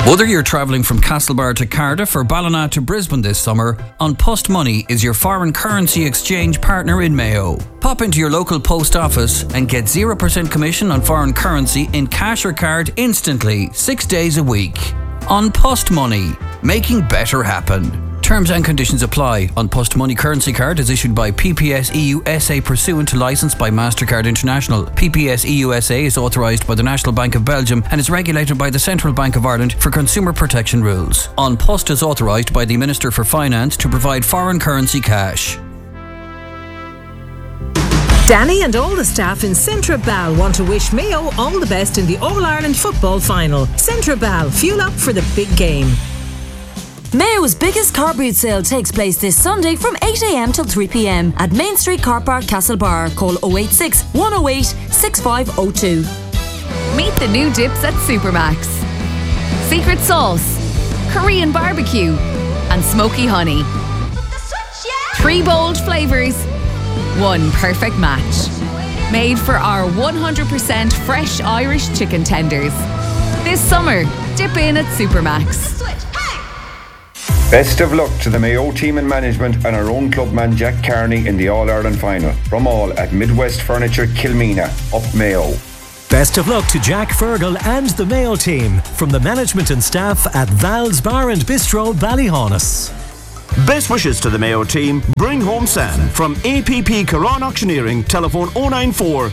Whether you're travelling from Castlebar to Cardiff or Ballina to Brisbane this summer, An Post Money is your foreign currency exchange partner in Mayo. Pop into your local post office and get 0% commission on foreign currency in cash or card instantly, 6 days a week. An Post Money, making better happen. Terms and conditions apply. An Post Money currency card is issued by PPS EU SA pursuant to licence by MasterCard International. PPS EU SA is authorised by the National Bank of Belgium and is regulated by the Central Bank of Ireland for consumer protection rules. An Post is authorised by the Minister for Finance to provide foreign currency cash. Danny and all the staff in Centra Bal want to wish Mayo all the best in the All-Ireland football final. Centra Bal, fuel up for the big game. Mayo's biggest car boot sale takes place this Sunday from 8am till 3pm at Main Street Car Park, Castlebar. Call 086 108 6502. Meet the new dips at Supermax. Secret sauce, Korean barbecue and smoky honey. 3 bold flavours, 1 perfect match. Made for our 100% fresh Irish chicken tenders. This summer, dip in at Supermax. Best of luck to the Mayo team and management and our own clubman Jack Carney in the All-Ireland final. From all at Midwest Furniture Kilmina, up Mayo. Best of luck to Jack Fergal and the Mayo team from the management and staff at Val's Bar and Bistro, Ballyhonus. Best wishes to the Mayo team. Bring home Sam from APP Caron Auctioneering. Telephone 094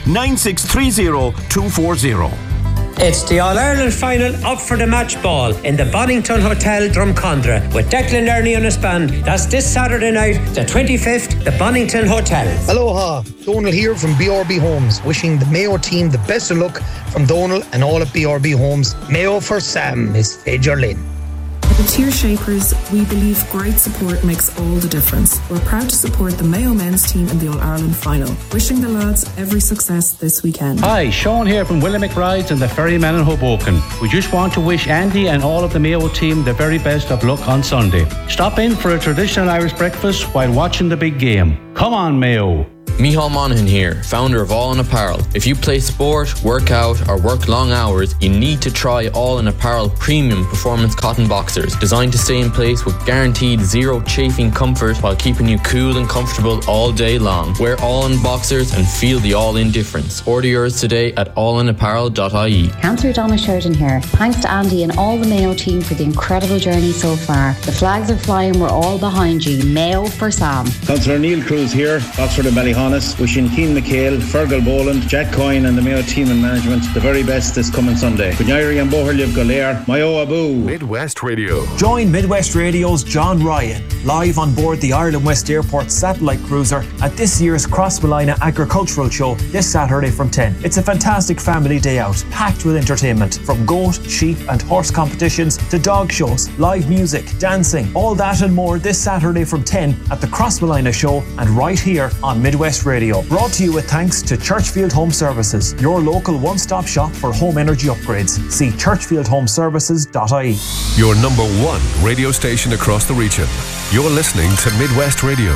9630 240. It's the All-Ireland final up for the match ball in the Bonington Hotel, Drumcondra, with Declan Learney on his band. That's this Saturday night, the 25th, the Bonington Hotel. Aloha, Donal here from BRB Homes, wishing the Mayo team the best of luck from Donal and all at BRB Homes. Mayo for Sam is Fager Lynn. At Tier Shapers, we believe great support makes all the difference. We're proud to support the Mayo men's team in the All-Ireland final. Wishing the lads every success this weekend. Hi, Sean here from Willamette Rides and the Ferryman in Hoboken. We just want to wish Andy and all of the Mayo team the very best of luck on Sunday. Stop in for a traditional Irish breakfast while watching the big game. Come on, Mayo. Micheál Monaghan here, founder of All In Apparel. If you play sport, work out or work long hours, you need to try All In Apparel premium performance cotton boxers, designed to stay in place with guaranteed zero chafing comfort while keeping you cool and comfortable all day long. Wear All In boxers and feel the All In difference. Order yours today at allinapparel.ie. Councillor Donna Sheridan here. Thanks to Andy and all the Mayo team for the incredible journey so far. The flags are flying, we're all behind you. Mayo for Sam. Councillor Neil Cruz here, Oxford and Ballyhonus, wishing Keane McHale, Fergal Boland, Jack Coyne and the Mayo team and management the very best this coming Sunday. Kunyari and Boherliv Golair, Mayo Abu. Midwest Radio. Join Midwest Radio's John Ryan live on board the Ireland West Airport satellite cruiser at this year's Crossmolina Agricultural Show this Saturday from 10. It's a fantastic family day out, packed with entertainment, from goat, sheep and horse competitions to dog shows, live music, dancing, all that and more this Saturday from 10 at the Crossmolina Show and right here on Midwest Radio. Brought to you with thanks to Churchfield Home Services, your local one-stop shop for home energy upgrades. See churchfieldhomeservices.ie. Your number one radio station across the region. You're listening to Midwest Radio.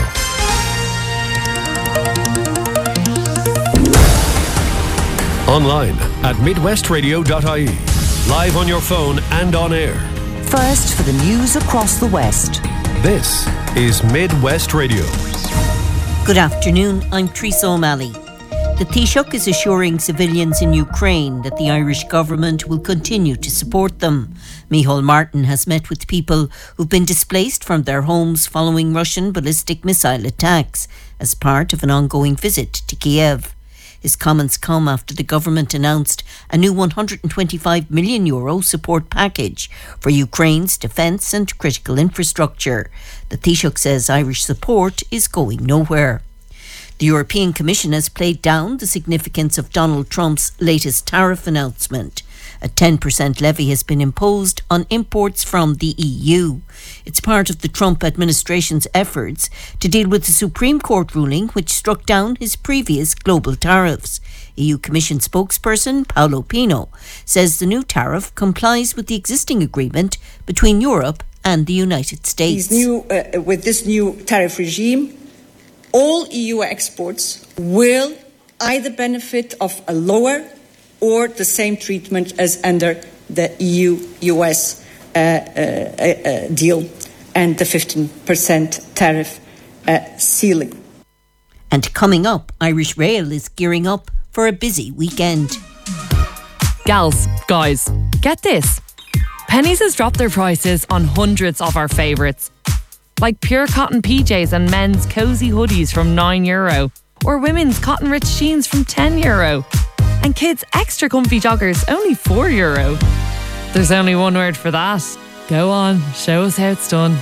Online at midwestradio.ie. Live on your phone and on air. First for the news across the West. This is Midwest Radio. Good afternoon, I'm Teresa O'Malley. The Taoiseach is assuring civilians in Ukraine that the Irish government will continue to support them. Micheál Martin has met with people who've been displaced from their homes following Russian ballistic missile attacks as part of an ongoing visit to Kiev. His comments come after the government announced a new €125 million support package for Ukraine's defence and critical infrastructure. The Taoiseach says Irish support is going nowhere. The European Commission has played down the significance of Donald Trump's latest tariff announcement. A 10% levy has been imposed on imports from the EU. It's part of the Trump administration's efforts to deal with the Supreme Court ruling which struck down his previous global tariffs. EU Commission spokesperson Paolo Pino says the new tariff complies with the existing agreement between Europe and the United States. With this new tariff regime, all EU exports will either benefit of a lower or the same treatment as under the EU-US deal and the 15% tariff ceiling. And coming up, Irish Rail is gearing up for a busy weekend. Gals, guys, get this. Penneys has dropped their prices on hundreds of our favourites. Like pure cotton PJs and men's cosy hoodies from €9, or women's cotton rich jeans from €10, and kids' extra comfy joggers only €4. There's only one word for that. Go on, show us how it's done.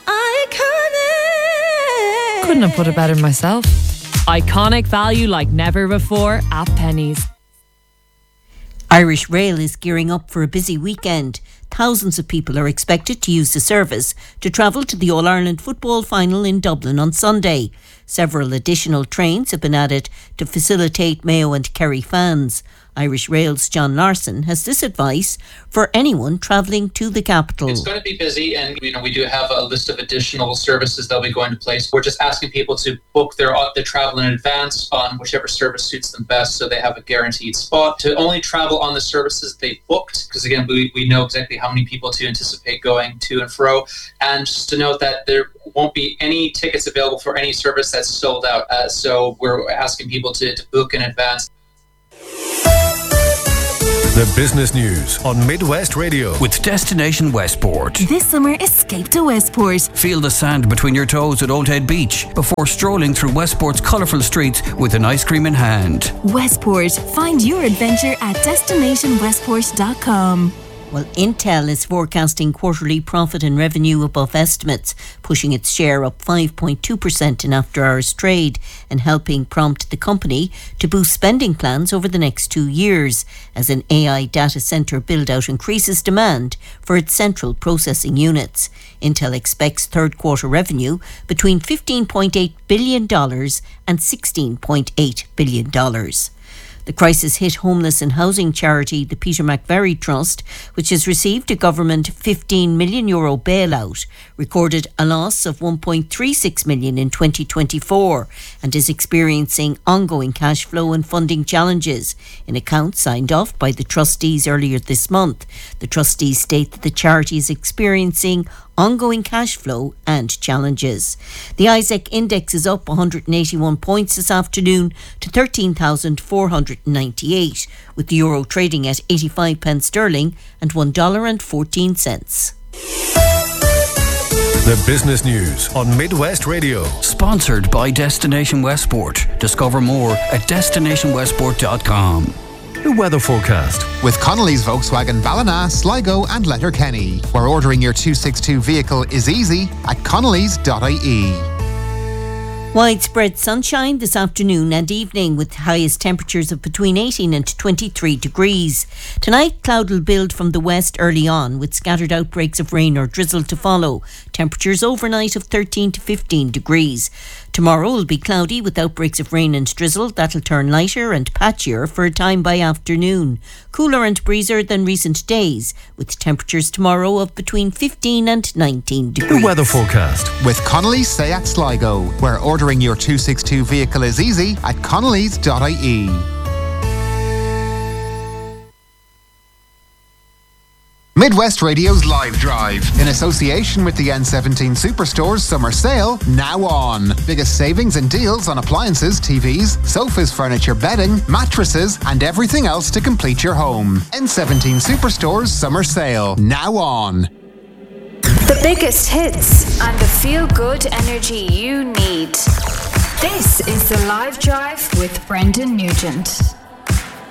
Iconic! Couldn't have put it better myself. Iconic value like never before at Penneys. Irish Rail is gearing up for a busy weekend. Thousands of people are expected to use the service to travel to the All-Ireland football final in Dublin on Sunday. Several additional trains have been added to facilitate Mayo and Kerry fans. Irish Rail's John Larson has this advice for anyone travelling to the capital. It's going to be busy, and we do have a list of additional services that will be going to place. We're just asking people to book their travel in advance on whichever service suits them best, so they have a guaranteed spot. To only travel on the services they booked, because again, we know exactly how many people to anticipate going to and fro. And just to note that there won't be any tickets available for any service that's sold out. So we're asking people to book in advance. The business news on Midwest Radio with Destination Westport. This summer, escape to Westport. Feel the sand between your toes at Old Head Beach before strolling through Westport's colourful streets with an ice cream in hand. Westport. Find your adventure at destinationwestport.com. Well, Intel is forecasting quarterly profit and revenue above estimates, pushing its share up 5.2% in after-hours trade and helping prompt the company to boost spending plans over the next 2 years as an AI data centre build-out increases demand for its central processing units. Intel expects third quarter revenue between $15.8 billion and $16.8 billion. The crisis-hit homeless and housing charity, the Peter McVerry Trust, which has received a government €15 million bailout, recorded a loss of $1.36 million in 2024 and is experiencing ongoing cash flow and funding challenges. In accounts signed off by the trustees earlier this month, the trustees state that the charity is experiencing ongoing cash flow and challenges. The Isaac Index is up 181 points this afternoon to 13,498, with the euro trading at 85 pence sterling and $1.14. The business news on Midwest Radio. Sponsored by Destination Westport. Discover more at destinationwestport.com. The weather forecast. With Connolly's Volkswagen Ballina, Sligo and Letterkenny, where ordering your 262 vehicle is easy at connolly's.ie. Widespread sunshine this afternoon and evening with highest temperatures of between 18 and 23 degrees. Tonight, cloud will build from the west early on with scattered outbreaks of rain or drizzle to follow. Temperatures overnight of 13 to 15 degrees. Tomorrow will be cloudy with outbreaks of rain and drizzle. That'll turn lighter and patchier for a time by afternoon. Cooler and breezier than recent days with temperatures tomorrow of between 15 and 19 degrees. The weather forecast. With Connolly's Seat Sligo, where ordering your 262 vehicle is easy at connolly's.ie. Midwest Radio's Live Drive, in association with the N17 Superstore's Summer Sale, now on. Biggest savings and deals on appliances, TVs, sofas, furniture, bedding, mattresses, and everything else to complete your home. N17 Superstore's Summer Sale, now on. The biggest hits and the feel-good energy you need. This is the Live Drive with Brendan Nugent.